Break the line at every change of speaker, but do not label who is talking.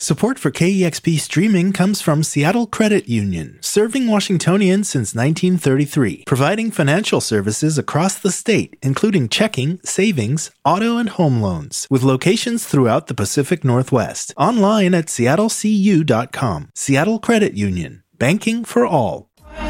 Support for KEXP streaming comes from Seattle Credit Union, serving Washingtonians since 1933, providing financial services across the state, including checking, savings, auto, and home loans, with locations throughout the Pacific Northwest. Online at seattlecu.com. Seattle Credit Union, banking for all.